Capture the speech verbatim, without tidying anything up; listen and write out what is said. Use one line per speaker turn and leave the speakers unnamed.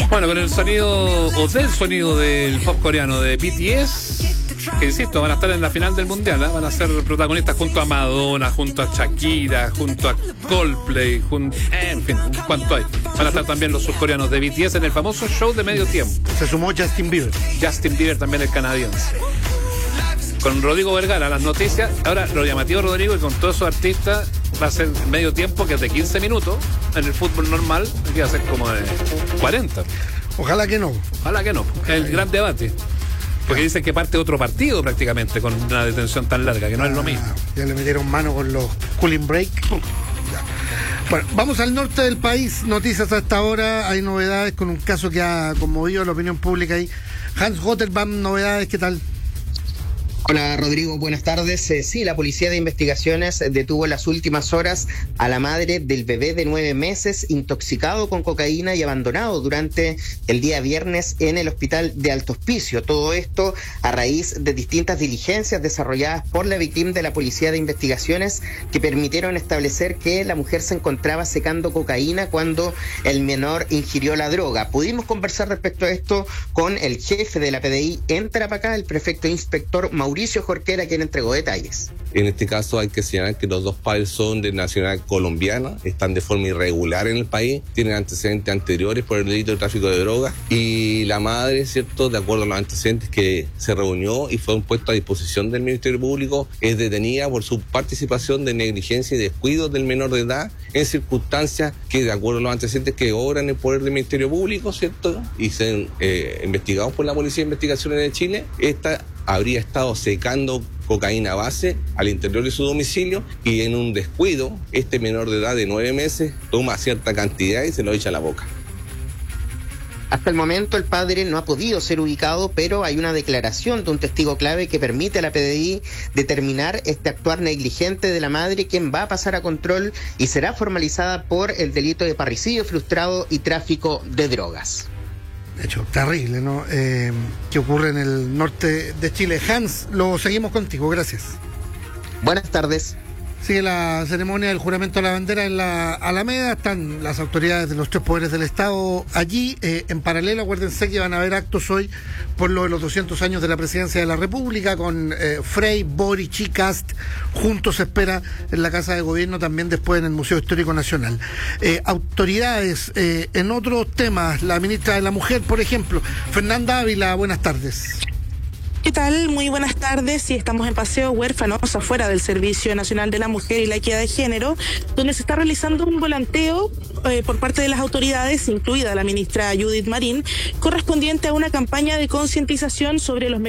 Bueno, con el sonido, o del sonido del pop coreano de B T S, que insisto, van a estar en la final del mundial, ¿eh? Van a ser protagonistas junto a Madonna, junto a Shakira, junto a Coldplay, junto, eh, en fin, ¿cuánto hay? Van a estar también los surcoreanos de B T S en el famoso show de medio tiempo.
Se sumó Justin Bieber.
Justin Bieber también, el canadiense. Con Rodrigo Vergara, las noticias. Ahora, lo llamativo, Rodrigo, y con todos esos artistas, va a ser medio tiempo, que es de quince minutos. En el fútbol normal, que va a ser como de cuarenta.
Ojalá que no.
Ojalá que no. Ojalá el que gran no. debate. Porque dicen que parte otro partido prácticamente con una detención tan larga, que no ah, es lo mismo.
Ya le metieron mano con los cooling break. Bueno, vamos al norte del país. Noticias hasta ahora. Hay novedades con un caso que ha conmovido la opinión pública ahí. Hans Gotterbaum, novedades, ¿qué tal?
Hola Rodrigo, buenas tardes. Eh, sí, la Policía de Investigaciones detuvo en las últimas horas a la madre del bebé de nueve meses intoxicado con cocaína y abandonado durante el día viernes en el hospital de Alto Hospicio. Todo esto a raíz de distintas diligencias desarrolladas por la víctima de la Policía de Investigaciones que permitieron establecer que la mujer se encontraba secando cocaína cuando el menor ingirió la droga. Pudimos conversar respecto a esto con el jefe de la P D I en Tarapacá, el prefecto inspector Mauricio Mauricio Jorquera, quien entregó detalles.
En este caso hay que señalar que los dos padres son de nacionalidad colombiana, están de forma irregular en el país, tienen antecedentes anteriores por el delito de tráfico de drogas y la madre, ¿cierto?, de acuerdo a los antecedentes que se reunió y fue puesto a disposición del Ministerio Público, es detenida por su participación de negligencia y descuido del menor de edad en circunstancias que, de acuerdo a los antecedentes que obran en el poder del Ministerio Público, ¿cierto?, y sean eh, investigados por la Policía de Investigaciones de Chile, esta habría estado secando cocaína base al interior de su domicilio y en un descuido, este menor de edad de nueve meses toma cierta cantidad y se lo echa a la boca.
Hasta el momento el padre no ha podido ser ubicado, pero hay una declaración de un testigo clave que permite a la P D I determinar este actuar negligente de la madre, quien va a pasar a control y será formalizada por el delito de parricidio frustrado y tráfico de drogas.
De hecho, terrible, ¿no? Eh, ¿Qué ocurre en el norte de Chile? Hans, lo seguimos contigo, gracias.
Buenas tardes.
Sigue la ceremonia del juramento a la bandera en la Alameda. Están las autoridades de los tres poderes del Estado allí. Eh, en paralelo, acuérdense que van a haber actos hoy por lo de los doscientos años de la presidencia de la República con eh, Frei, Boric y Kast. Juntos se espera en la Casa de Gobierno, también después en el Museo Histórico Nacional. Eh, autoridades, eh, en otros temas, la ministra de la Mujer, por ejemplo, Fernanda Ávila, buenas tardes.
¿Qué tal? Muy buenas tardes. Sí, estamos en Paseo Huérfanos, afuera del Servicio Nacional de la Mujer y la Equidad de Género, donde se está realizando un volanteo eh, por parte de las autoridades, incluida la ministra Judith Marín, correspondiente a una campaña de concientización sobre los